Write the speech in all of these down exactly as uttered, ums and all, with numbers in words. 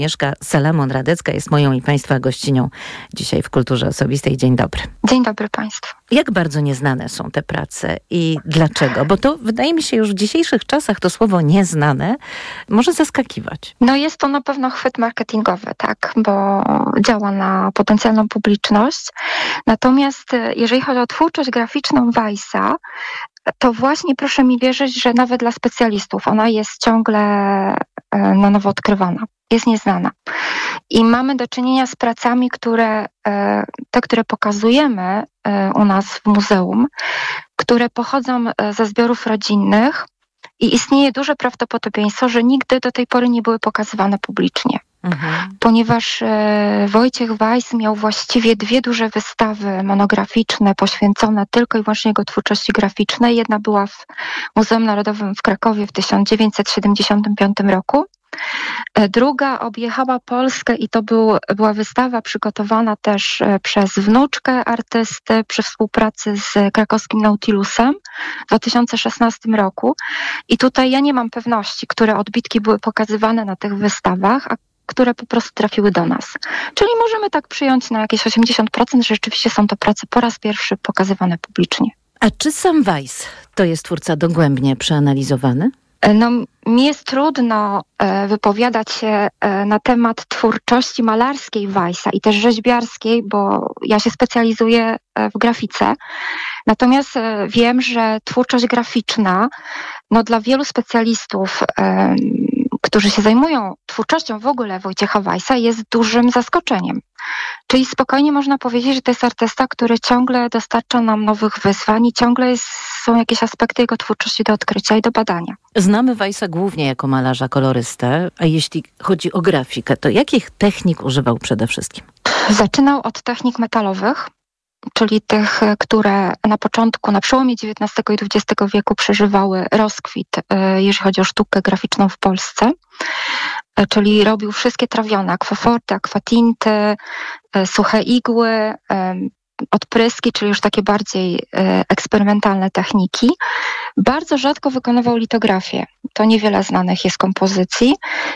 Agnieszka Salamon-Radecka jest moją i Państwa gościnią dzisiaj w Kulturze Osobistej. Dzień dobry. Dzień dobry Państwu. Jak bardzo nieznane są te prace i dlaczego? Bo to wydaje mi się już w dzisiejszych czasach to słowo nieznane może zaskakiwać. No jest to na pewno chwyt marketingowy, tak, bo działa na potencjalną publiczność. Natomiast jeżeli chodzi o twórczość graficzną Weissa, to właśnie proszę mi wierzyć, że nawet dla specjalistów ona jest ciągle na nowo odkrywana. Jest nieznana. I mamy do czynienia z pracami, które, te, które pokazujemy u nas w muzeum, które pochodzą ze zbiorów rodzinnych i istnieje duże prawdopodobieństwo, że nigdy do tej pory nie były pokazywane publicznie. Mhm. Ponieważ Wojciech Weiss miał właściwie dwie duże wystawy monograficzne poświęcone tylko i wyłącznie jego twórczości graficznej. Jedna była w Muzeum Narodowym w Krakowie w tysiąc dziewięćset siedemdziesiątym piątym roku. Druga objechała Polskę i to był, była wystawa przygotowana też przez wnuczkę artysty przy współpracy z krakowskim Nautilusem w dwa tysiące szesnastym roku. I tutaj ja nie mam pewności, które odbitki były pokazywane na tych wystawach, a które po prostu trafiły do nas. Czyli możemy tak przyjąć na jakieś osiemdziesiąt procent, że rzeczywiście są to prace po raz pierwszy pokazywane publicznie. A czy sam Weiss to jest twórca dogłębnie przeanalizowany? No, mi jest trudno wypowiadać się na temat twórczości malarskiej Weissa i też rzeźbiarskiej, bo ja się specjalizuję w grafice. Natomiast wiem, że twórczość graficzna, no dla wielu specjalistów, którzy się zajmują twórczością w ogóle Wojciecha Weissa, jest dużym zaskoczeniem. Czyli spokojnie można powiedzieć, że to jest artysta, który ciągle dostarcza nam nowych wyzwań i ciągle jest, są jakieś aspekty jego twórczości do odkrycia i do badania. Znamy Weissa głównie jako malarza, kolorystę, a jeśli chodzi o grafikę, to jakich technik używał przede wszystkim? Zaczynał od technik metalowych, czyli tych, które na początku, na przełomie dziewiętnastego i dwudziestego wieku przeżywały rozkwit, jeżeli chodzi o sztukę graficzną w Polsce. Czyli robił wszystkie trawione, akwaforty, akwatinty, suche igły, odpryski, czyli już takie bardziej eksperymentalne techniki. Bardzo rzadko wykonywał litografię. To niewiele znanych jest kompozycji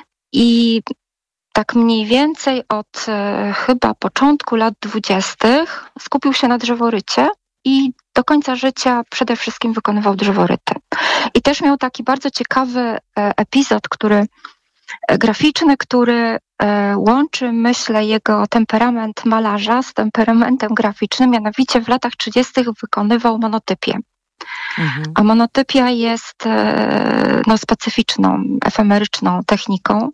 i tak mniej więcej od e, chyba początku lat dwudziestych skupił się na drzeworycie i do końca życia przede wszystkim wykonywał drzeworyty. I też miał taki bardzo ciekawy e, epizod, który e, graficzny, który e, łączy, myślę, jego temperament malarza z temperamentem graficznym, mianowicie w latach trzydziestych wykonywał monotypię. Mhm. A monotypia jest e, no, specyficzną, efemeryczną techniką.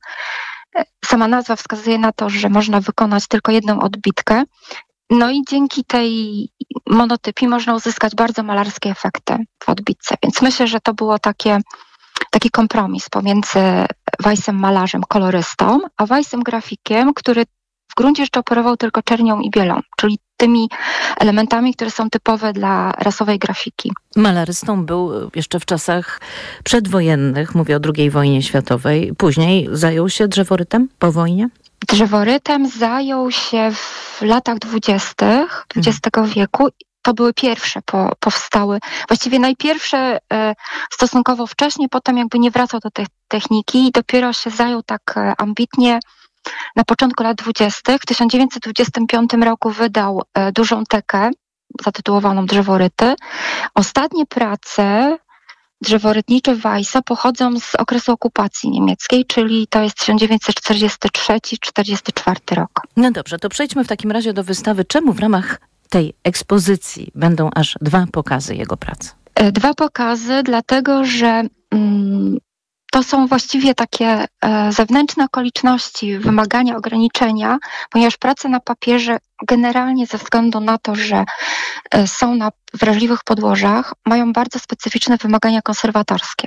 Sama nazwa wskazuje na to, że można wykonać tylko jedną odbitkę. No i dzięki tej monotypii można uzyskać bardzo malarskie efekty w odbitce. Więc myślę, że to było takie, taki kompromis pomiędzy Weissem malarzem, kolorystą, a Weissem grafikiem, który w gruncie rzeczy operował tylko czernią i bielą, czyli tymi elementami, które są typowe dla rasowej grafiki. Malarystą był jeszcze w czasach przedwojennych, mówię o drugiej wojnie światowej. Później zajął się drzeworytem po wojnie? Drzeworytem zajął się w latach dwudziestych dwudziestego wieku. To były pierwsze po, powstały, właściwie najpierwsze e, stosunkowo wcześnie, potem jakby nie wracał do tej techniki i dopiero się zajął tak e, ambitnie na początku lat dwudziestych. W tysiąc dziewięćset dwudziestym piątym roku wydał e, dużą tekę zatytułowaną Drzeworyty. Ostatnie prace drzeworytnicze Weissa pochodzą z okresu okupacji niemieckiej, czyli to jest tysiąc dziewięćset czterdziesty trzeci czterdziesty czwarty rok. No dobrze, to przejdźmy w takim razie do wystawy. Czemu w ramach tej ekspozycji będą aż dwa pokazy jego prac? E, dwa pokazy, dlatego że mm, to są właściwie takie e, zewnętrzne okoliczności, wymagania, ograniczenia, ponieważ prace na papierze generalnie ze względu na to, że e, są na wrażliwych podłożach, mają bardzo specyficzne wymagania konserwatorskie.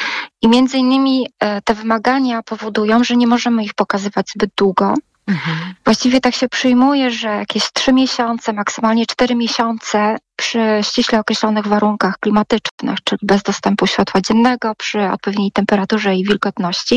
I między innymi e, te wymagania powodują, że nie możemy ich pokazywać zbyt długo. Mhm. Właściwie tak się przyjmuje, że jakieś trzy miesiące, maksymalnie cztery miesiące przy ściśle określonych warunkach klimatycznych, czyli bez dostępu światła dziennego, przy odpowiedniej temperaturze i wilgotności.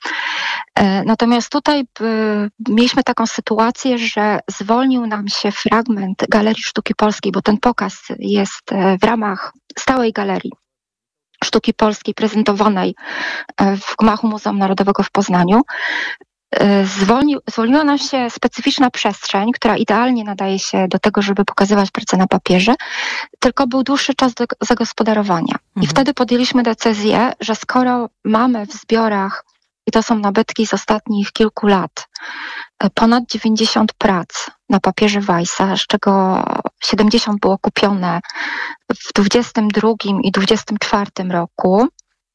Natomiast tutaj mieliśmy taką sytuację, że zwolnił nam się fragment Galerii Sztuki Polskiej, bo ten pokaz jest w ramach stałej Galerii Sztuki Polskiej prezentowanej w gmachu Muzeum Narodowego w Poznaniu. zwolnił, zwolniła nam się specyficzna przestrzeń, która idealnie nadaje się do tego, żeby pokazywać pracę na papierze, tylko był dłuższy czas do zagospodarowania. Mhm. I wtedy podjęliśmy decyzję, że skoro mamy w zbiorach, i to są nabytki z ostatnich kilku lat, ponad dziewięćdziesiąt prac na papierze Weissa, z czego siedemdziesiąt było kupione w dwudziestym drugim i dwudziestym czwartym roku.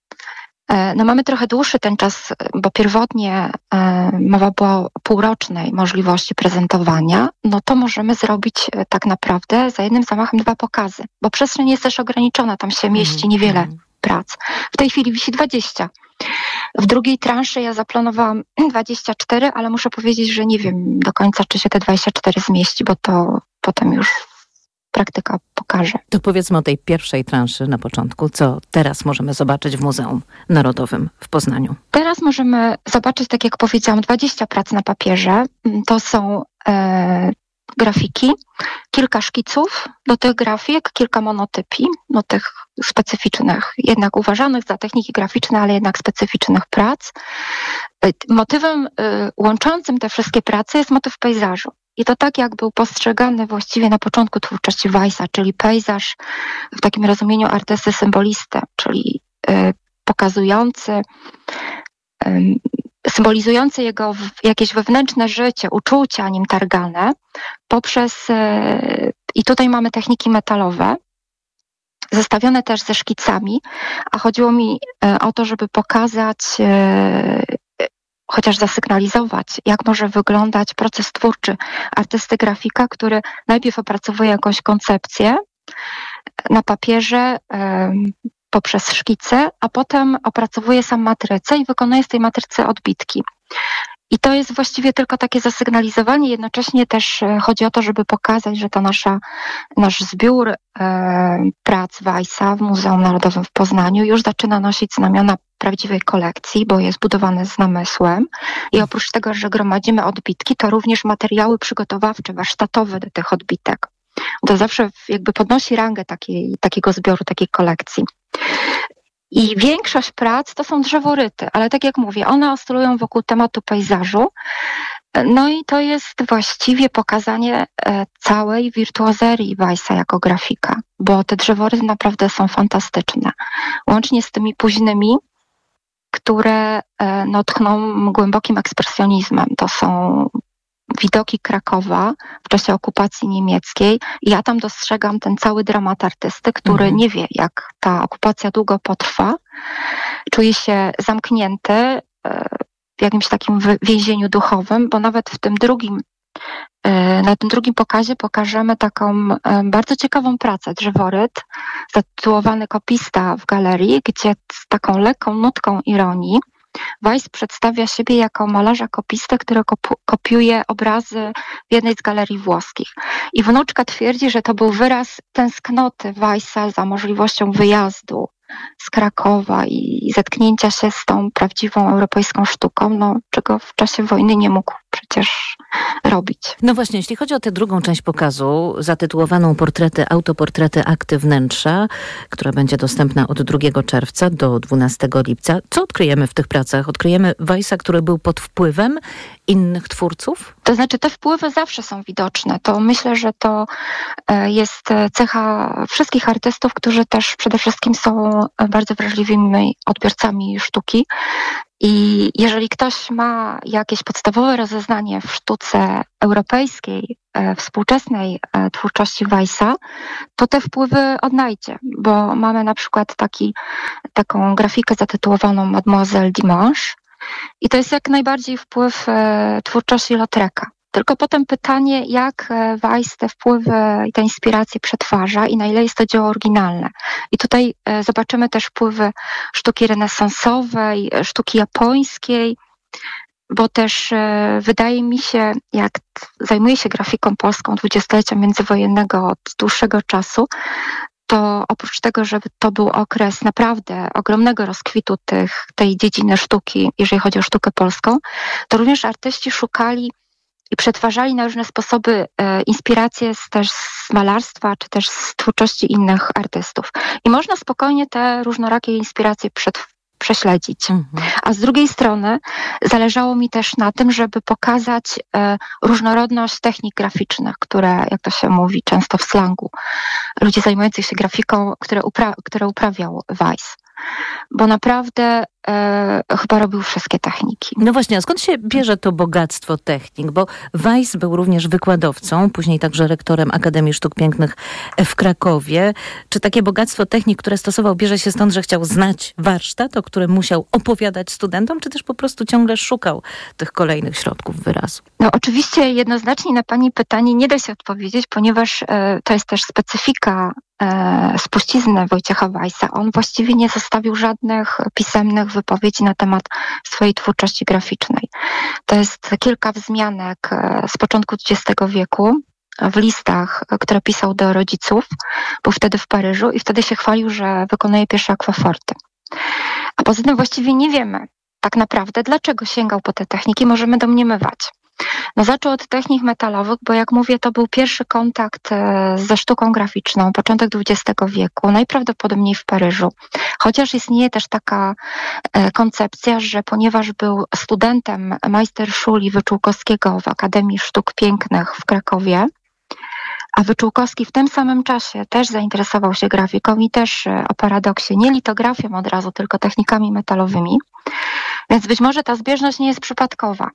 No mamy trochę dłuższy ten czas, bo pierwotnie e, mowa była o półrocznej możliwości prezentowania, no to możemy zrobić tak naprawdę za jednym zamachem dwa pokazy, bo przestrzeń jest też ograniczona, tam się mieści niewiele prac. W tej chwili wisi dwadzieścia. W drugiej transzy ja zaplanowałam dwadzieścia cztery, ale muszę powiedzieć, że nie wiem do końca, czy się te dwadzieścia cztery zmieści, bo to potem już praktyka pokaże. To powiedzmy o tej pierwszej transzy na początku. Co teraz możemy zobaczyć w Muzeum Narodowym w Poznaniu? Teraz możemy zobaczyć, tak jak powiedziałam, dwadzieścia prac na papierze. To są e, grafiki, kilka szkiców do tych grafik, kilka monotypii, no tych specyficznych, jednak uważanych za techniki graficzne, ale jednak specyficznych prac. Motywem y, łączącym te wszystkie prace jest motyw pejzażu. I to tak, jak był postrzegany właściwie na początku twórczości Weissa, czyli pejzaż w takim rozumieniu artysty symbolisty, czyli y, pokazujący, y, symbolizujący jego w, jakieś wewnętrzne życie, uczucia nim targane, poprzez, y, i tutaj mamy techniki metalowe, zestawione też ze szkicami, a chodziło mi y, o to, żeby pokazać, y, chociaż zasygnalizować, jak może wyglądać proces twórczy artysty grafika, który najpierw opracowuje jakąś koncepcję na papierze y, poprzez szkice, a potem opracowuje sam matrycę i wykonuje z tej matrycy odbitki. I to jest właściwie tylko takie zasygnalizowanie, jednocześnie też chodzi o to, żeby pokazać, że to nasza, nasz zbiór e, prac Weissa w Muzeum Narodowym w Poznaniu już zaczyna nosić znamiona prawdziwej kolekcji, bo jest budowany z namysłem i oprócz tego, że gromadzimy odbitki, to również materiały przygotowawcze, warsztatowe do tych odbitek. To zawsze jakby podnosi rangę takiej, takiego zbioru, takiej kolekcji. I większość prac to są drzeworyty, ale tak jak mówię, one oscylują wokół tematu pejzażu. No i to jest właściwie pokazanie całej wirtuozerii Weissa jako grafika, bo te drzeworyty naprawdę są fantastyczne. Łącznie z tymi późnymi, które no, tchną głębokim ekspresjonizmem. To są widoki Krakowa w czasie okupacji niemieckiej. Ja tam dostrzegam ten cały dramat artysty, który mhm. nie wie, jak ta okupacja długo potrwa. Czuje się zamknięty w jakimś takim więzieniu duchowym, bo nawet w tym drugim, na tym drugim pokazie pokażemy taką bardzo ciekawą pracę, drzeworyt, zatytułowany Kopista w galerii, gdzie z taką lekką nutką ironii Weiss przedstawia siebie jako malarza kopistę, który kopiuje obrazy w jednej z galerii włoskich. I wnuczka twierdzi, że to był wyraz tęsknoty Weissa za możliwością wyjazdu z Krakowa i zetknięcia się z tą prawdziwą europejską sztuką, no, czego w czasie wojny nie mógł przecież robić. No właśnie, jeśli chodzi o tę drugą część pokazu, zatytułowaną Portrety, autoportrety, akty wnętrza, która będzie dostępna od drugiego czerwca do dwunastego lipca. Co odkryjemy w tych pracach? Odkryjemy Weissa, który był pod wpływem innych twórców? To znaczy, te wpływy zawsze są widoczne. To myślę, że to jest cecha wszystkich artystów, którzy też przede wszystkim są bardzo wrażliwymi odbiorcami sztuki. I jeżeli ktoś ma jakieś podstawowe rozeznanie w sztuce europejskiej, e, współczesnej e, twórczości Weissa, to te wpływy odnajdzie, bo mamy na przykład taki, taką grafikę zatytułowaną Mademoiselle Dimanche i to jest jak najbardziej wpływ e, twórczości Lautreca. Tylko potem pytanie, jak Weiss te wpływy i te inspiracje przetwarza i na ile jest to dzieło oryginalne. I tutaj zobaczymy też wpływy sztuki renesansowej, sztuki japońskiej, bo też wydaje mi się, jak zajmuję się grafiką polską dwudziestolecia międzywojennego od dłuższego czasu, to oprócz tego, że to był okres naprawdę ogromnego rozkwitu tych, tej dziedziny sztuki, jeżeli chodzi o sztukę polską, to również artyści szukali i przetwarzali na różne sposoby e, inspiracje z, też z malarstwa, czy też z twórczości innych artystów. I można spokojnie te różnorakie inspiracje przet, prześledzić. Mhm. A z drugiej strony zależało mi też na tym, żeby pokazać e, różnorodność technik graficznych, które, jak to się mówi często w slangu, ludzi zajmujących się grafiką, które, upra- które uprawiał Weiss. Bo naprawdę e, chyba robił wszystkie techniki. No właśnie, a skąd się bierze to bogactwo technik? Bo Weiss był również wykładowcą, później także rektorem Akademii Sztuk Pięknych w Krakowie. Czy takie bogactwo technik, które stosował, bierze się stąd, że chciał znać warsztat, o którym musiał opowiadać studentom, czy też po prostu ciągle szukał tych kolejnych środków wyrazu? No oczywiście jednoznacznie na pani pytanie nie da się odpowiedzieć, ponieważ e, to jest też specyfika e, spuścizny Wojciecha Weissa. On właściwie nie zostawił żadnych pisemnych wypowiedzi na temat swojej twórczości graficznej. To jest kilka wzmianek e, z początku dwudziestego wieku w listach, które pisał do rodziców. Był wtedy w Paryżu i wtedy się chwalił, że wykonuje pierwsze akwaforty. A poza tym właściwie nie wiemy tak naprawdę, dlaczego sięgał po te techniki, możemy domniemywać. No zaczął od technik metalowych, bo jak mówię, to był pierwszy kontakt e, ze sztuką graficzną, początek dwudziestego wieku, najprawdopodobniej w Paryżu. Chociaż istnieje też taka e, koncepcja, że ponieważ był studentem Majsterszuli Wyczółkowskiego w Akademii Sztuk Pięknych w Krakowie, a Wyczółkowski w tym samym czasie też zainteresował się grafiką i też e, o paradoksie nie litografią od razu, tylko technikami metalowymi, więc być może ta zbieżność nie jest przypadkowa.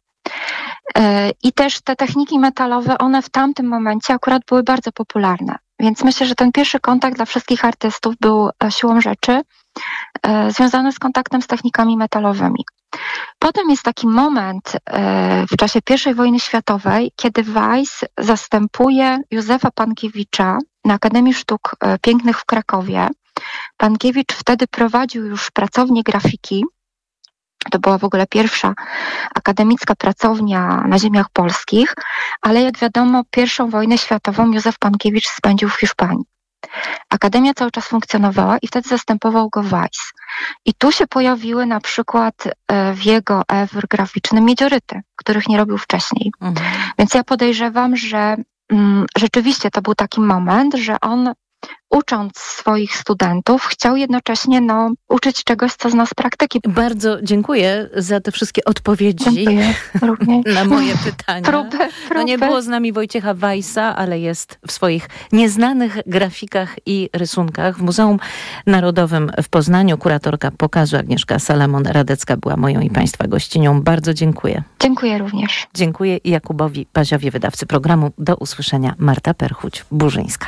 I też te techniki metalowe, one w tamtym momencie akurat były bardzo popularne. Więc myślę, że ten pierwszy kontakt dla wszystkich artystów był siłą rzeczy e, związany z kontaktem z technikami metalowymi. Potem jest taki moment e, w czasie pierwszej wojny światowej, kiedy Weiss zastępuje Józefa Pankiewicza na Akademii Sztuk Pięknych w Krakowie. Pankiewicz wtedy prowadził już pracownię grafiki. To była w ogóle pierwsza akademicka pracownia na ziemiach polskich, ale jak wiadomo, pierwszą wojnę światową Józef Pankiewicz spędził w Hiszpanii. Akademia cały czas funkcjonowała i wtedy zastępował go Weiss. I tu się pojawiły na przykład w jego ewr graficznym miedzioryty, których nie robił wcześniej. Mhm. Więc ja podejrzewam, że mm, rzeczywiście to był taki moment, że on ucząc swoich studentów, chciał jednocześnie no, uczyć czegoś, co zna z praktyki. Bardzo dziękuję za te wszystkie odpowiedzi na moje pytania. Próby, próby. No nie było z nami Wojciecha Weissa, ale jest w swoich nieznanych grafikach i rysunkach w Muzeum Narodowym w Poznaniu. Kuratorka pokazu Agnieszka Salamon-Radecka była moją i Państwa gościnią. Bardzo dziękuję. Dziękuję również. Dziękuję Jakubowi Paziowi, wydawcy programu. Do usłyszenia. Marta Perchuć-Burzyńska.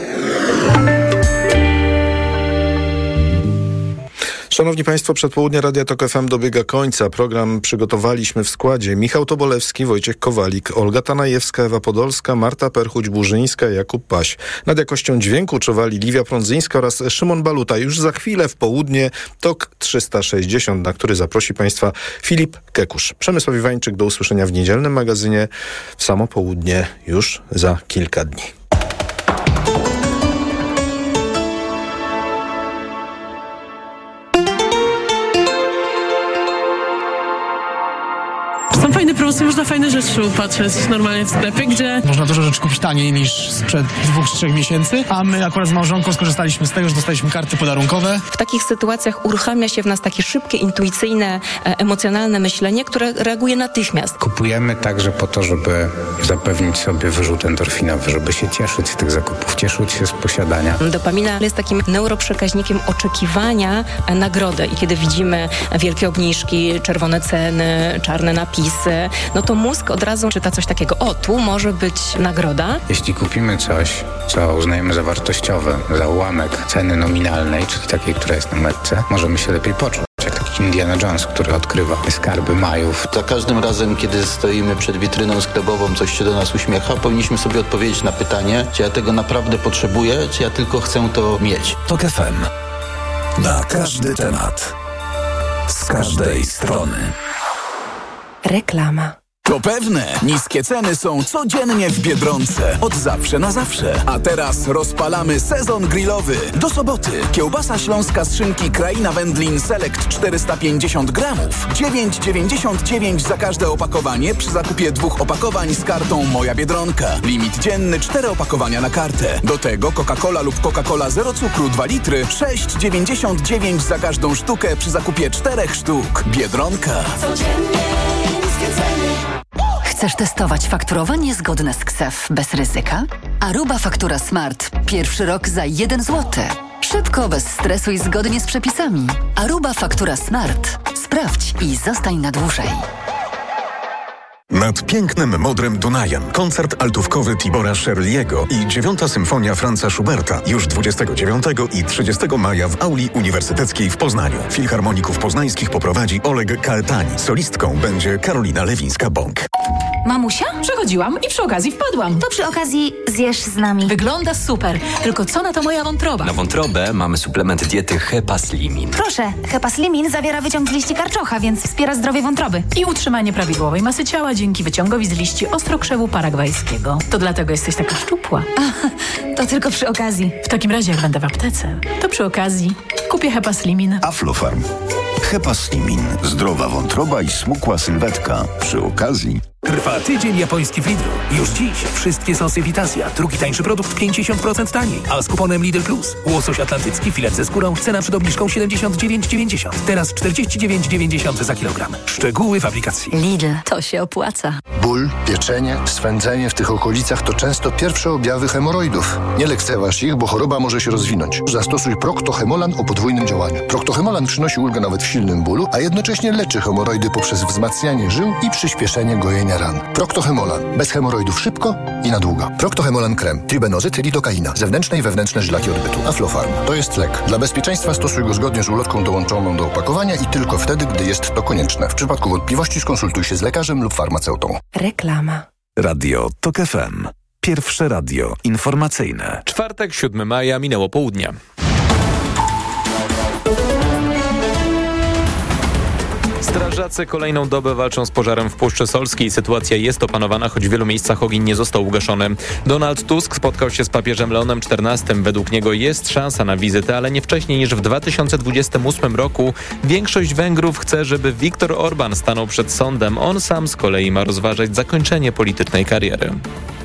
Szanowni Państwo, przedpołudnie Radia Tok F M dobiega końca. Program przygotowaliśmy w składzie Michał Tobolewski, Wojciech Kowalik, Olga Tanajewska, Ewa Podolska, Marta Perchuć-Burzyńska, Jakub Paś. Nad jakością dźwięku czuwali Liwia Prądzyńska oraz Szymon Baluta. Już za chwilę w południe Tok trzysta sześćdziesiąt, na który zaprosi Państwa Filip Kekusz. Przemysław Iwańczyk, do usłyszenia w niedzielnym magazynie w samo południe już za kilka dni. Są fajne promocje, można fajne rzeczy patrzeć normalnie w sklepie, gdzie... Można dużo rzeczy kupić taniej niż sprzed dwóch, trzech miesięcy, a my akurat z małżonką skorzystaliśmy z tego, że dostaliśmy karty podarunkowe. W takich sytuacjach uruchamia się w nas takie szybkie, intuicyjne, emocjonalne myślenie, które reaguje natychmiast. Kupujemy także po to, żeby zapewnić sobie wyrzut endorfinowy, żeby się cieszyć z tych zakupów, cieszyć się z posiadania. Dopamina jest takim neuroprzekaźnikiem oczekiwania nagrody i kiedy widzimy wielkie obniżki, czerwone ceny, czarne napisy, no to mózg od razu czyta coś takiego. O, tu może być nagroda. Jeśli kupimy coś, co uznajemy za wartościowe, za ułamek ceny nominalnej, czyli takiej, która jest na metce, możemy się lepiej poczuć. Jak taki Indiana Jones, który odkrywa skarby Majów. Za każdym razem, kiedy stoimy przed witryną sklepową, coś się do nas uśmiecha, powinniśmy sobie odpowiedzieć na pytanie, czy ja tego naprawdę potrzebuję, czy ja tylko chcę to mieć. Tok F M. Na każdy temat. Z każdej strony. Reklama. To pewne, niskie ceny są codziennie w Biedronce. Od zawsze na zawsze. A teraz rozpalamy sezon grillowy. Do soboty kiełbasa śląska z szynki Kraina Wędlin Select czterysta pięćdziesiąt gramów. dziewięć dziewięćdziesiąt dziewięć za każde opakowanie przy zakupie dwóch opakowań z kartą Moja Biedronka. Limit dzienny cztery opakowania na kartę. Do tego Coca-Cola lub Coca-Cola zero cukru dwa litry sześć dziewięćdziesiąt dziewięć za każdą sztukę przy zakupie czterech sztuk. Biedronka. Codziennie niskie ceny. Chcesz testować fakturowanie zgodne z K S E F bez ryzyka? Aruba Faktura Smart. Pierwszy rok za jeden złoty. Szybko, bez stresu i zgodnie z przepisami. Aruba Faktura Smart. Sprawdź i zostań na dłużej. Nad pięknym, modrym Dunajem koncert altówkowy Tibora Sherliego i dziewiąta symfonia Franza Schuberta już dwudziestego dziewiątego i trzydziestego maja w Auli Uniwersyteckiej w Poznaniu. Filharmoników poznańskich poprowadzi Oleg Kaetani. Solistką będzie Karolina Lewińska-Bąk. Mamusia? Przechodziłam i przy okazji wpadłam. To przy okazji zjesz z nami. Wygląda super. Tylko co na to moja wątroba? Na wątrobę mamy suplement diety Hepaslimin. Proszę, Hepaslimin zawiera wyciąg z liści karczocha, więc wspiera zdrowie wątroby. I utrzymanie prawidłowej masy ciała dzięki wyciągowi z liści ostrokrzewu paragwajskiego. To dlatego jesteś taka szczupła. A, to tylko przy okazji. W takim razie, jak będę w aptece, to przy okazji kupię Hepaslimin. Aflofarm. Hepaslimin. Zdrowa wątroba i smukła sylwetka. Przy okazji... Trwa tydzień japoński w Lidlu. Już dziś wszystkie sosy Vitasia. Drugi tańszy produkt pięćdziesiąt procent taniej. A z kuponem Lidl Plus. Łosoś atlantycki, filet ze skórą. Cena przed obniżką siedemdziesiąt dziewięć dziewięćdziesiąt. Teraz czterdzieści dziewięć dziewięćdziesiąt za kilogram. Szczegóły w aplikacji. Lidl, to się opłaca. Ból, pieczenie, swędzenie w tych okolicach to często pierwsze objawy hemoroidów. Nie lekceważ ich, bo choroba może się rozwinąć. Zastosuj Procto-Hemolan o podwójnym działaniu. Procto-Hemolan przynosi ulgę nawet w silnym bólu, a jednocześnie leczy hemoroidy poprzez wzmacnianie żył i przyspieszenie gojenia ran. Procto-Hemolan. Bez hemoroidów szybko i na długo. Procto-Hemolan krem. Tribenozyt, lidokaina. Zewnętrzne i wewnętrzne żylaki odbytu. Aflofarm. To jest lek. Dla bezpieczeństwa stosuj go zgodnie z ulotką dołączoną do opakowania i tylko wtedy, gdy jest to konieczne. W przypadku wątpliwości skonsultuj się z lekarzem lub farmaceutą. Reklama. Radio TOK F M. Pierwsze radio informacyjne. Czwartek, siódmego maja, minęło południe. Strażacy kolejną dobę walczą z pożarem w Puszczy Solskiej. Sytuacja jest opanowana, choć w wielu miejscach ogień nie został ugaszony. Donald Tusk spotkał się z papieżem Leonem czternastym. Według niego jest szansa na wizytę, ale nie wcześniej niż w dwa tysiące dwudziestym ósmym roku. Większość Węgrów chce, żeby Viktor Orban stanął przed sądem. On sam z kolei ma rozważać zakończenie politycznej kariery.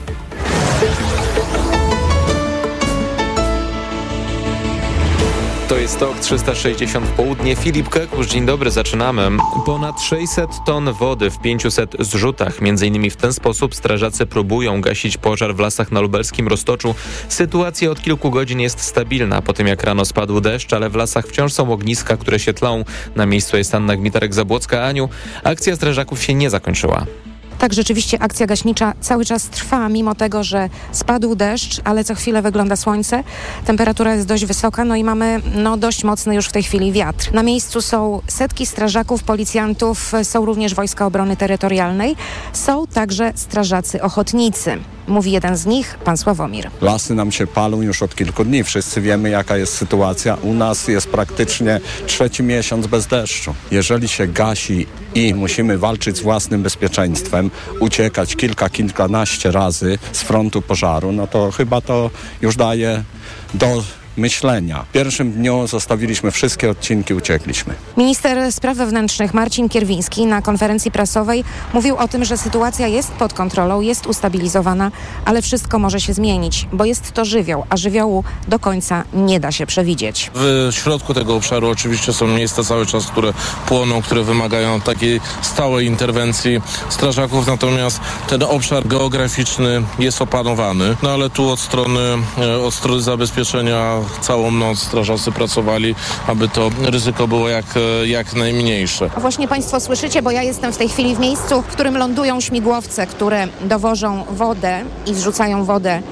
To jest TOK trzysta sześćdziesiąt w południe. Filip Kekusz, dzień dobry, zaczynamy. Ponad sześćset ton wody w pięciuset zrzutach. Między innymi w ten sposób strażacy próbują gasić pożar w lasach na lubelskim Roztoczu. Sytuacja od kilku godzin jest stabilna po tym, jak rano spadł deszcz, ale w lasach wciąż są ogniska, które się tlą. Na miejscu jest Anna Gmitarek-Zabłocka. Aniu, akcja strażaków się nie zakończyła. Tak, rzeczywiście akcja gaśnicza cały czas trwa, mimo tego, że spadł deszcz, ale co chwilę wygląda słońce. Temperatura jest dość wysoka, no i mamy no, dość mocny już w tej chwili wiatr. Na miejscu są setki strażaków, policjantów, są również Wojska Obrony Terytorialnej, są także strażacy ochotnicy. Mówi jeden z nich, pan Sławomir. Lasy nam się palą już od kilku dni. Wszyscy wiemy, jaka jest sytuacja. U nas jest praktycznie trzeci miesiąc bez deszczu. Jeżeli się gasi i musimy walczyć z własnym bezpieczeństwem, uciekać kilka, kilkanaście razy z frontu pożaru, no to chyba to już daje do myślenia. W pierwszym dniu zostawiliśmy wszystkie odcinki, uciekliśmy. Minister spraw wewnętrznych Marcin Kierwiński na konferencji prasowej mówił o tym, że sytuacja jest pod kontrolą, jest ustabilizowana, ale wszystko może się zmienić, bo jest to żywioł, a żywiołu do końca nie da się przewidzieć. W środku tego obszaru oczywiście są miejsca cały czas, które płoną, które wymagają takiej stałej interwencji strażaków, natomiast ten obszar geograficzny jest opanowany, no ale tu od strony, od strony zabezpieczenia całą noc strażacy pracowali, aby to ryzyko było jak, jak najmniejsze. A właśnie Państwo słyszycie, bo ja jestem w tej chwili w miejscu, w którym lądują śmigłowce, które dowożą wodę i zrzucają wodę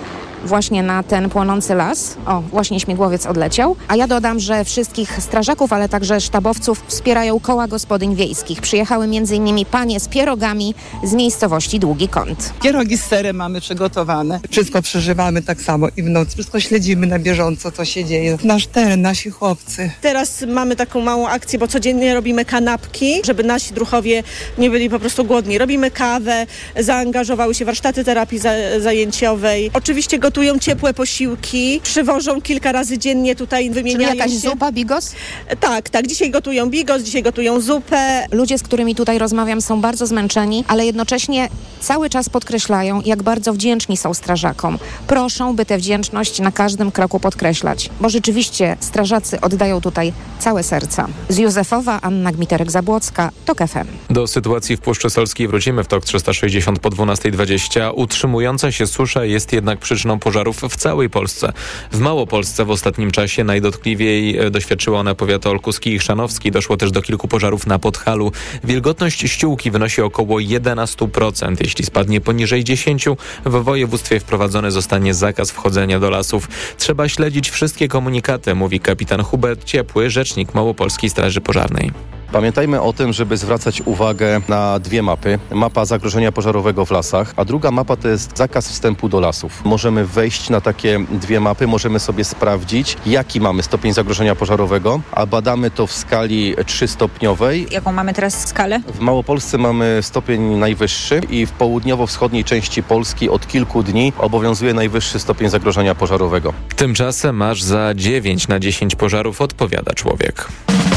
właśnie na ten płonący las. O, właśnie śmigłowiec odleciał. A ja dodam, że wszystkich strażaków, ale także sztabowców wspierają koła gospodyń wiejskich. Przyjechały między innymi panie z pierogami z miejscowości Długi Kąt. Pierogi z serem mamy przygotowane. Wszystko przeżywamy tak samo i w nocy. Wszystko śledzimy na bieżąco, co się dzieje. Nasz teren, nasi chłopcy. Teraz mamy taką małą akcję, bo codziennie robimy kanapki, żeby nasi druhowie nie byli po prostu głodni. Robimy kawę, zaangażowały się warsztaty terapii za, zajęciowej. Oczywiście gotują ciepłe posiłki, przywożą kilka razy dziennie tutaj, wymieniają Czyli jakaś się. zupa, bigos? Tak, tak. Dzisiaj gotują bigos, dzisiaj gotują zupę. Ludzie, z którymi tutaj rozmawiam, są bardzo zmęczeni, ale jednocześnie cały czas podkreślają, jak bardzo wdzięczni są strażakom. Proszą, by tę wdzięczność na każdym kroku podkreślać, bo rzeczywiście strażacy oddają tutaj całe serca. Z Józefowa, Anna Gmiterek-Zabłocka, TOK F M. Do sytuacji w Puszczy Solskiej wrócimy w TOK trzysta sześćdziesiąt po dwunasta dwadzieścia. Utrzymująca się susza jest jednak przyczyną pożarów w całej Polsce. W Małopolsce w ostatnim czasie najdotkliwiej doświadczyła ona powiatu olkuski i chrzanowski. Doszło też do kilku pożarów na Podhalu. Wilgotność ściółki wynosi około jedenaście procent. Jeśli spadnie poniżej dziesięć procent, w województwie wprowadzony zostanie zakaz wchodzenia do lasów. Trzeba śledzić wszystkie komunikaty, mówi kapitan Hubert Ciepły, rzecznik Małopolskiej Straży Pożarnej. Pamiętajmy o tym, żeby zwracać uwagę na dwie mapy. Mapa zagrożenia pożarowego w lasach, a druga mapa to jest zakaz wstępu do lasów. Możemy wejść na takie dwie mapy, możemy sobie sprawdzić, jaki mamy stopień zagrożenia pożarowego, a badamy to w skali trzystopniowej. Jaką mamy teraz skalę? W Małopolsce mamy stopień najwyższy i w południowo-wschodniej części Polski od kilku dni obowiązuje najwyższy stopień zagrożenia pożarowego. Tymczasem aż za dziewięć na dziesięć pożarów odpowiada człowiek.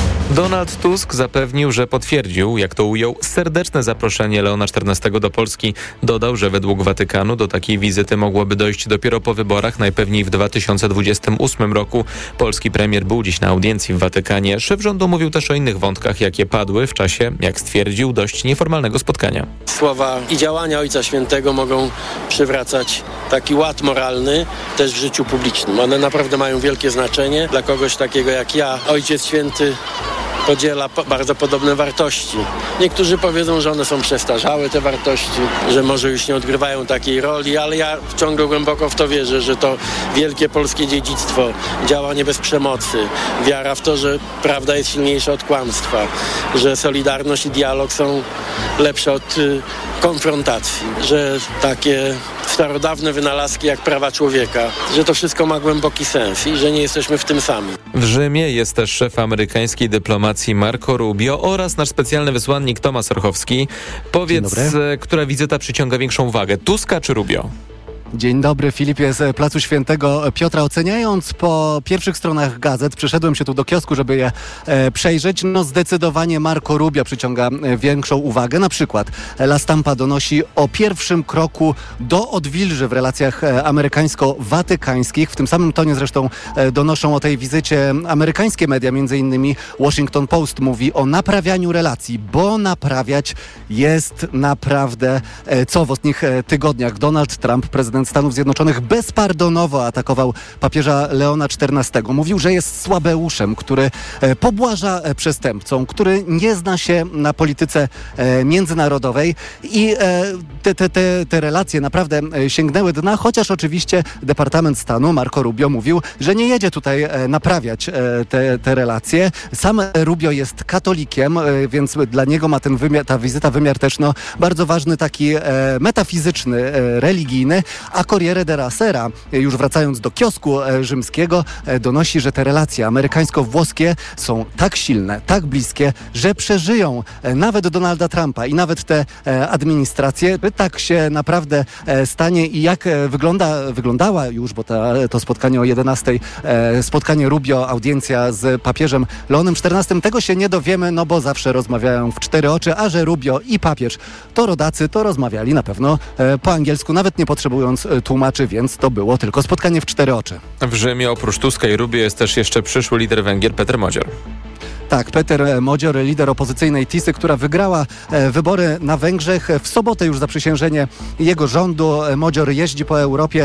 Donald Tusk zapewnił, że potwierdził, jak to ujął, serdeczne zaproszenie Leona czternastego do Polski. Dodał, że według Watykanu do takiej wizyty mogłoby dojść dopiero po wyborach, najpewniej w dwa tysiące dwudziestym ósmym roku. Polski premier był dziś na audiencji w Watykanie. Szef rządu mówił też o innych wątkach, jakie padły w czasie, jak stwierdził, dość nieformalnego spotkania. Słowa i działania Ojca Świętego mogą przywracać taki ład moralny też w życiu publicznym. One naprawdę mają wielkie znaczenie dla kogoś takiego jak ja. Ojciec Święty podziela po, bardzo podobne wartości. Niektórzy powiedzą, że one są przestarzałe, te wartości, że może już nie odgrywają takiej roli, ale ja ciągle głęboko w to wierzę, że to wielkie polskie dziedzictwo, działanie bez przemocy, wiara w to, że prawda jest silniejsza od kłamstwa, że solidarność i dialog są lepsze od y, konfrontacji, że takie starodawne wynalazki jak prawa człowieka, że to wszystko ma głęboki sens i że nie jesteśmy w tym sami. W Rzymie jest też szef amerykańskiej dyplomacji Marco Rubio oraz nasz specjalny wysłannik Tomasz Orchowski. Powiedz, która wizyta przyciąga większą uwagę, Tuska czy Rubio? Dzień dobry, Filipie z Placu Świętego Piotra. Oceniając po pierwszych stronach gazet, przyszedłem się tu do kiosku, żeby je e, przejrzeć. No zdecydowanie Marco Rubio przyciąga e, większą uwagę. Na przykład La Stampa donosi o pierwszym kroku do odwilży w relacjach e, amerykańsko-watykańskich. W tym samym tonie zresztą e, donoszą o tej wizycie amerykańskie media, między innymi Washington Post mówi o naprawianiu relacji, bo naprawiać jest naprawdę e, co w ostatnich e, tygodniach. Donald Trump, prezydent Stanów Zjednoczonych, bezpardonowo atakował papieża Leona czternastego. Mówił, że jest słabeuszem, który pobłaża przestępcom, który nie zna się na polityce międzynarodowej i te, te, te, te relacje naprawdę sięgnęły dna, chociaż oczywiście Departament Stanu, Marco Rubio, mówił, że nie jedzie tutaj naprawiać te, te relacje. Sam Rubio jest katolikiem, więc dla niego ma ten wymiar, ta wizyta wymiar też no, bardzo ważny, taki metafizyczny, religijny. A Corriere della Sera, już wracając do kiosku rzymskiego, donosi, że te relacje amerykańsko-włoskie są tak silne, tak bliskie, że przeżyją nawet Donalda Trumpa i nawet te administracje. Tak się naprawdę stanie i jak wygląda, wyglądała już, bo ta, to spotkanie o jedenastej, spotkanie Rubio, audiencja z papieżem Leonem czternastym, tego się nie dowiemy, no bo zawsze rozmawiają w cztery oczy, a że Rubio i papież to rodacy, to rozmawiali na pewno po angielsku, nawet nie potrzebując tłumaczy, więc to było tylko spotkanie w cztery oczy. W Rzymie oprócz Tuska i Rubio jest też jeszcze przyszły lider Węgier, Peter Modzior. Tak, Peter Modzior, lider opozycyjnej Tisy, która wygrała e, wybory na Węgrzech. W sobotę już zaprzysiężenie jego rządu. Modzior jeździ po Europie.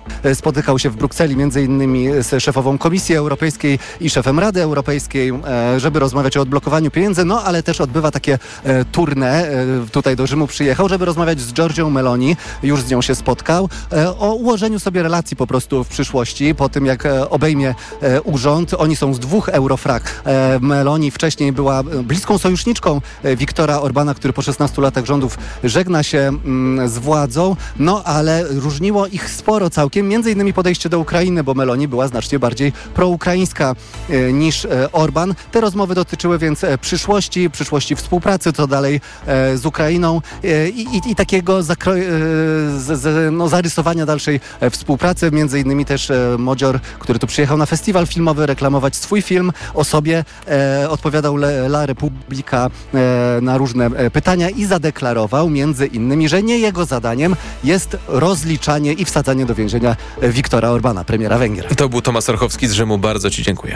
spotykał się w Brukseli między innymi z szefową Komisji Europejskiej i szefem Rady Europejskiej, żeby rozmawiać o odblokowaniu pieniędzy, no ale też odbywa takie tournée. Tutaj do Rzymu przyjechał, żeby rozmawiać z Giorgią Meloni, już z nią się spotkał, o ułożeniu sobie relacji po prostu w przyszłości, po tym jak obejmie urząd. Oni są z dwóch eurofrak. Meloni wcześniej była bliską sojuszniczką Viktora Orbana, który po szesnastu latach rządów żegna się z władzą, no ale różniło ich sporo całkiem, między innymi podejście do Ukrainy, bo Meloni była znacznie bardziej proukraińska niż Orban. Te rozmowy dotyczyły więc przyszłości, przyszłości współpracy, co dalej z Ukrainą i, i, i takiego zakro- z, z, no, zarysowania dalszej współpracy. Między innymi też Modzior, który tu przyjechał na festiwal filmowy reklamować swój film o sobie, e, odpowiadał Le, La Repubblica e, na różne pytania i zadeklarował między innymi, że nie jego zadaniem jest rozliczanie i wsadzanie do więzienia Viktora Orbana, premiera Węgier. To był Tomasz Orchowski z Rzymu. Bardzo Ci dziękuję.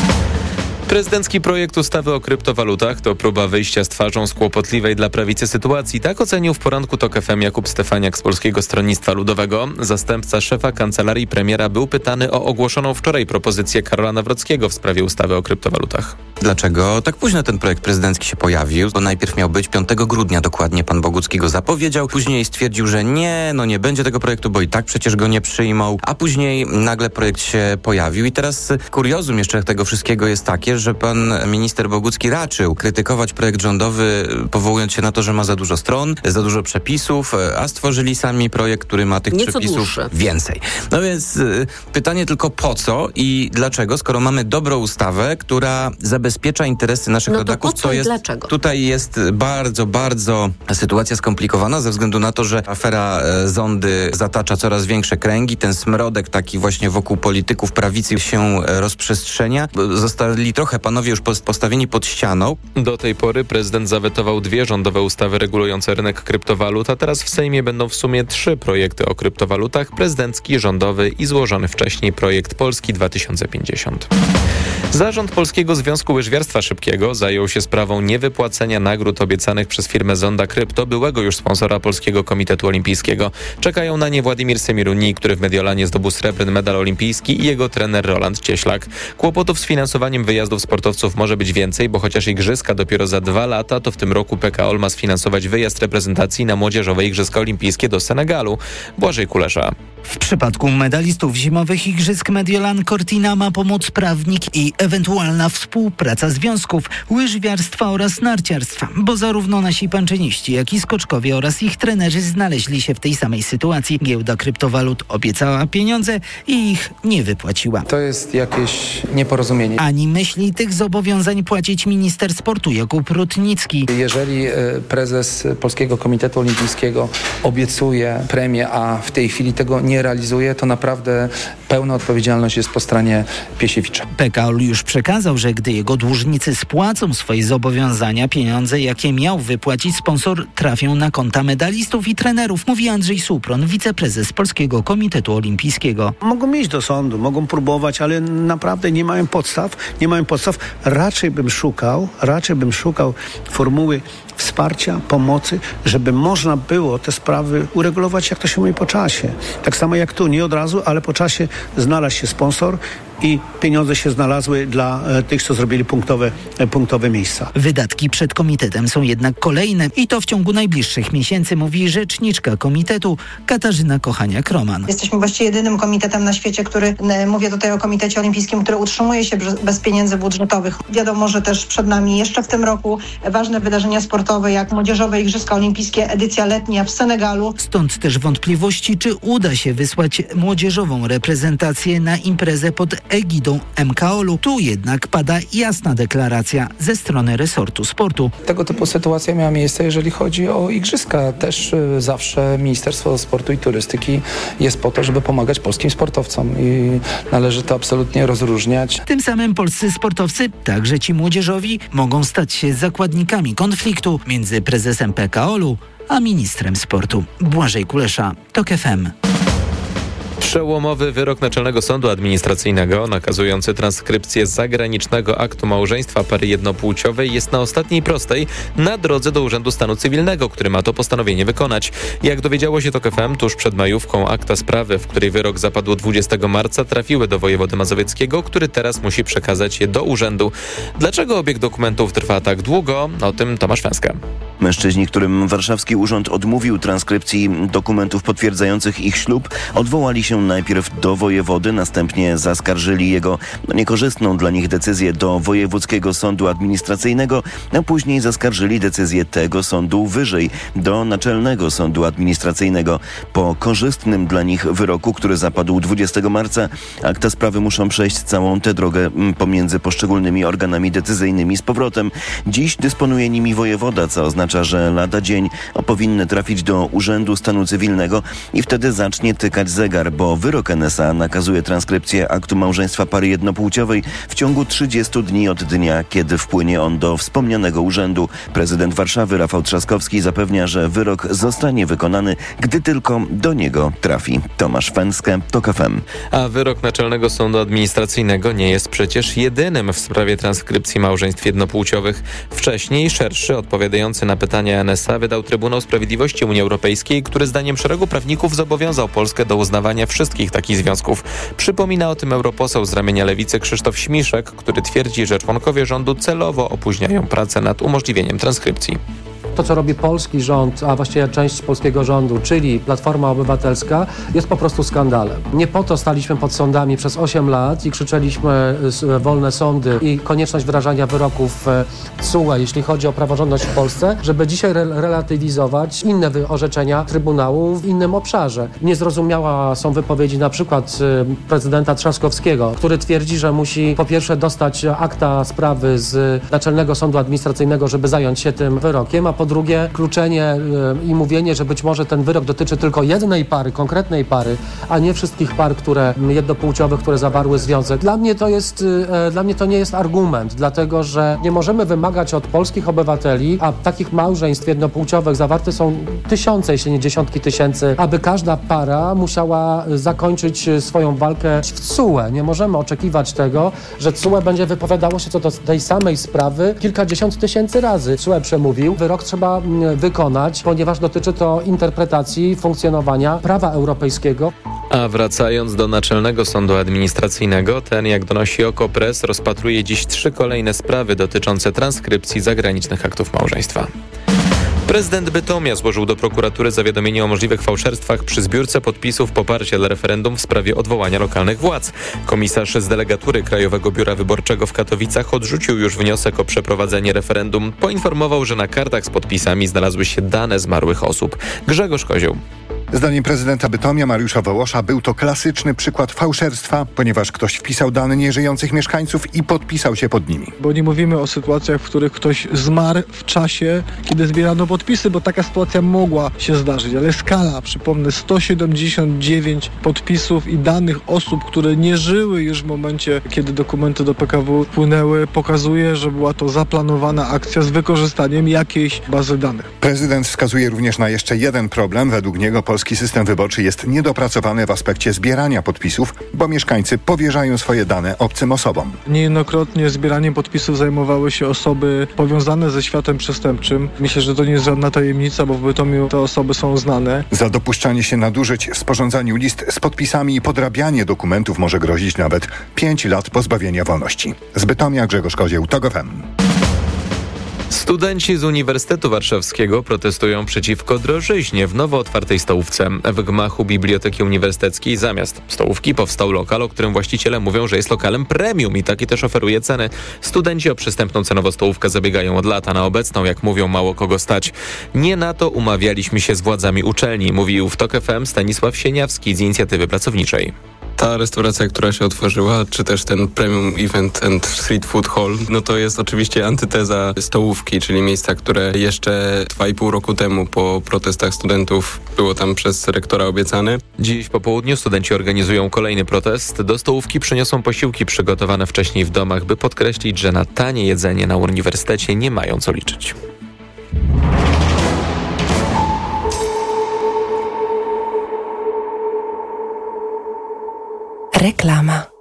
Prezydencki projekt ustawy o kryptowalutach to próba wyjścia z twarzą z kłopotliwej dla prawicy sytuacji. Tak ocenił w poranku TOK F M Jakub Stefaniak z Polskiego Stronnictwa Ludowego. Zastępca szefa kancelarii premiera był pytany o ogłoszoną wczoraj propozycję Karola Nawrockiego w sprawie ustawy o kryptowalutach. Dlaczego tak późno ten projekt prezydencki się pojawił? Bo najpierw miał być piątego grudnia dokładnie, pan Bogucki go zapowiedział. Później stwierdził, że nie, no nie będzie tego projektu, bo i tak przecież go nie przyjmą. A później nagle projekt się pojawił i teraz kuriozum jeszcze tego wszystkiego jest takie, że pan minister Bogucki raczył krytykować projekt rządowy, powołując się na to, że ma za dużo stron, za dużo przepisów, a stworzyli sami projekt, który ma tych Nieco przepisów dłuższy. więcej. No więc y, pytanie tylko po co i dlaczego, skoro mamy dobrą ustawę, która zabezpiecza interesy naszych No to rodaków, po co i jest, dlaczego? Tutaj jest bardzo, bardzo sytuacja skomplikowana ze względu na to, że afera e, Zondy zatacza coraz większe kręgi, ten smrodek taki właśnie wokół polityków prawicy się e, rozprzestrzenia. Zostali trochę panowie już postawieni pod ścianą. Do tej pory prezydent zawetował dwie rządowe ustawy regulujące rynek kryptowalut, a teraz w Sejmie będą w sumie trzy projekty o kryptowalutach: prezydencki, rządowy i złożony wcześniej projekt Polski dwa tysiące pięćdziesiąt. Zarząd Polskiego Związku Łyżwiarstwa Szybkiego zajął się sprawą niewypłacenia nagród obiecanych przez firmę Zonda Krypto, byłego już sponsora Polskiego Komitetu Olimpijskiego. Czekają na nie Władimir Semiruni, który w Mediolanie zdobył srebrny medal olimpijski, i jego trener Roland Cieślak. Kłopotów z finansowaniem wyjazdów sportowców może być więcej, bo chociaż igrzyska dopiero za dwa lata, to w tym roku P K O L ma sfinansować wyjazd reprezentacji na młodzieżowe Igrzyska Olimpijskie do Senegalu. Błażej Kulesza. W przypadku medalistów zimowych Igrzysk Mediolan Cortina ma pomóc prawnik i ewentualna współpraca związków łyżwiarstwa oraz narciarstwa, bo zarówno nasi panczyniści, jak i skoczkowie oraz ich trenerzy znaleźli się w tej samej sytuacji. Giełda kryptowalut obiecała pieniądze i ich nie wypłaciła. To jest jakieś nieporozumienie. Ani myśli tych zobowiązań płacić minister sportu Jakub Rutnicki. Jeżeli prezes Polskiego Komitetu Olimpijskiego obiecuje premię, a w tej chwili tego nie realizuje, to naprawdę pełna odpowiedzialność jest po stronie Piesiewicza. P K O L już przekazał, że gdy jego dłużnicy spłacą swoje zobowiązania, pieniądze, jakie miał wypłacić sponsor, trafią na konta medalistów i trenerów, mówi Andrzej Supron, wiceprezes Polskiego Komitetu Olimpijskiego. Mogą iść do sądu, mogą próbować, ale naprawdę nie mają podstaw, nie mają podstaw. Raczej bym szukał, raczej bym szukał formuły wsparcia, pomocy, żeby można było te sprawy uregulować, jak to się mówi, po czasie. Tak samo jak tu, nie od razu, ale po czasie znalazł się sponsor i pieniądze się znalazły dla e, tych, co zrobili punktowe, e, punktowe miejsca. Wydatki przed komitetem są jednak kolejne i to w ciągu najbliższych miesięcy, mówi rzeczniczka komitetu Katarzyna Kochaniak-Roman. Jesteśmy właściwie jedynym komitetem na świecie, który, e, mówię tutaj o Komitecie Olimpijskim, który utrzymuje się bez pieniędzy budżetowych. Wiadomo, że też przed nami jeszcze w tym roku ważne wydarzenia sportowe, jak Młodzieżowe Igrzyska Olimpijskie, edycja letnia w Senegalu. Stąd też wątpliwości, czy uda się wysłać młodzieżową reprezentację na imprezę pod egidą M K O L-u. Tu jednak pada jasna deklaracja ze strony resortu sportu. Tego typu sytuacja miała miejsce, jeżeli chodzi o igrzyska. Też y, zawsze Ministerstwo Sportu i Turystyki jest po to, żeby pomagać polskim sportowcom i należy to absolutnie rozróżniać. Tym samym polscy sportowcy, także ci młodzieżowi, mogą stać się zakładnikami konfliktu między prezesem P K O L-u a ministrem sportu. Błażej Kulesza, TOK F M. Przełomowy wyrok Naczelnego Sądu Administracyjnego nakazujący transkrypcję zagranicznego aktu małżeństwa pary jednopłciowej jest na ostatniej prostej na drodze do Urzędu Stanu Cywilnego, który ma to postanowienie wykonać. Jak dowiedziało się TOK F M, tuż przed majówką akta sprawy, w której wyrok zapadł dwudziestego marca, trafiły do wojewody mazowieckiego, który teraz musi przekazać je do urzędu. Dlaczego obieg dokumentów trwa tak długo? O tym Tomasz Węska. Mężczyźni, którym warszawski urząd odmówił transkrypcji dokumentów potwierdzających ich ślub, odwołali się najpierw do wojewody, następnie zaskarżyli jego niekorzystną dla nich decyzję do Wojewódzkiego Sądu Administracyjnego, a później zaskarżyli decyzję tego sądu wyżej, do Naczelnego Sądu Administracyjnego. Po korzystnym dla nich wyroku, który zapadł dwudziestego marca, akta sprawy muszą przejść całą tę drogę pomiędzy poszczególnymi organami decyzyjnymi z powrotem. Dziś dysponuje nimi wojewoda, co oznacza, że lada dzień powinny trafić do Urzędu Stanu Cywilnego i wtedy zacznie tykać zegar, bo wyrok N S A nakazuje transkrypcję aktu małżeństwa pary jednopłciowej w ciągu trzydziestu dni od dnia, kiedy wpłynie on do wspomnianego urzędu. Prezydent Warszawy Rafał Trzaskowski zapewnia, że wyrok zostanie wykonany, gdy tylko do niego trafi. Tomasz Węskę, TOK F M. A wyrok Naczelnego Sądu Administracyjnego nie jest przecież jedynym w sprawie transkrypcji małżeństw jednopłciowych. Wcześniej szerszy, odpowiadający na pytania N S A wydał Trybunał Sprawiedliwości Unii Europejskiej, który zdaniem szeregu prawników zobowiązał Polskę do uznawania wszystkich takich związków. Przypomina o tym europoseł z ramienia Lewicy Krzysztof Śmiszek, który twierdzi, że członkowie rządu celowo opóźniają pracę nad umożliwieniem transkrypcji. To, co robi polski rząd, a właściwie część polskiego rządu, czyli Platforma Obywatelska, jest po prostu skandalem. Nie po to staliśmy pod sądami przez osiem lat i krzyczeliśmy wolne sądy i konieczność wyrażania wyroków T S U E, jeśli chodzi o praworządność w Polsce, żeby dzisiaj re- relatywizować inne orzeczenia Trybunału w innym obszarze. Niezrozumiała są wypowiedzi na przykład prezydenta Trzaskowskiego, który twierdzi, że musi po pierwsze dostać akta sprawy z Naczelnego Sądu Administracyjnego, żeby zająć się tym wyrokiem, a po drugie kluczenie yy, i mówienie, że być może ten wyrok dotyczy tylko jednej pary, konkretnej pary, a nie wszystkich par, które jednopłciowych, które zawarły związek. Dla mnie to jest, yy, dla mnie to nie jest argument, dlatego że nie możemy wymagać od polskich obywateli, a takich małżeństw jednopłciowych zawarte są tysiące, jeśli nie dziesiątki tysięcy, aby każda para musiała zakończyć swoją walkę w T S U E. Nie możemy oczekiwać tego, że T S U E będzie wypowiadało się co do tej samej sprawy kilkadziesiąt tysięcy razy. T S U E przemówił, wyrok trzeba wykonać, ponieważ dotyczy to interpretacji funkcjonowania prawa europejskiego. A wracając do Naczelnego Sądu Administracyjnego, ten, jak donosi Okopres, rozpatruje dziś trzy kolejne sprawy dotyczące transkrypcji zagranicznych aktów małżeństwa. Prezydent Bytomia złożył do prokuratury zawiadomienie o możliwych fałszerstwach przy zbiórce podpisów poparcia dla referendum w sprawie odwołania lokalnych władz. Komisarz z delegatury Krajowego Biura Wyborczego w Katowicach odrzucił już wniosek o przeprowadzenie referendum. Poinformował, że na kartach z podpisami znalazły się dane zmarłych osób. Grzegorz Kozioł. Zdaniem prezydenta Bytomia Mariusza Wołosza był to klasyczny przykład fałszerstwa, ponieważ ktoś wpisał dane nieżyjących mieszkańców i podpisał się pod nimi. Bo nie mówimy o sytuacjach, w których ktoś zmarł w czasie, kiedy zbierano podpisy, bo taka sytuacja mogła się zdarzyć, ale skala, przypomnę, sto siedemdziesiąt dziewięć podpisów i danych osób, które nie żyły już w momencie, kiedy dokumenty do P K W wpłynęły, pokazuje, że była to zaplanowana akcja z wykorzystaniem jakiejś bazy danych. Prezydent wskazuje również na jeszcze jeden problem. Według niego polski system wyborczy jest niedopracowany w aspekcie zbierania podpisów, bo mieszkańcy powierzają swoje dane obcym osobom. Niejednokrotnie zbieraniem podpisów zajmowały się osoby powiązane ze światem przestępczym. Myślę, że to nie jest żadna tajemnica, bo w Bytomiu te osoby są znane. Za dopuszczanie się nadużyć w sporządzaniu list z podpisami i podrabianie dokumentów może grozić nawet pięć lat pozbawienia wolności. Z Bytomia Grzegorz Kozieł, TOK F M. Studenci z Uniwersytetu Warszawskiego protestują przeciwko drożyźnie w nowo otwartej stołówce. W gmachu Biblioteki Uniwersyteckiej zamiast stołówki powstał lokal, o którym właściciele mówią, że jest lokalem premium i taki też oferuje ceny. Studenci o przystępną cenowo stołówkę zabiegają od lata, na obecną, jak mówią, mało kogo stać. Nie na to umawialiśmy się z władzami uczelni, mówił w TOK F M Stanisław Sieniawski z Inicjatywy Pracowniczej. Ta restauracja, która się otworzyła, czy też ten Premium Event and Street Food Hall, no to jest oczywiście antyteza stołówki, czyli miejsca, które jeszcze dwa i pół roku temu po protestach studentów było tam przez rektora obiecane. Dziś po południu studenci organizują kolejny protest. Do stołówki przyniosą posiłki przygotowane wcześniej w domach, by podkreślić, że na tanie jedzenie na uniwersytecie nie mają co liczyć. Reklama.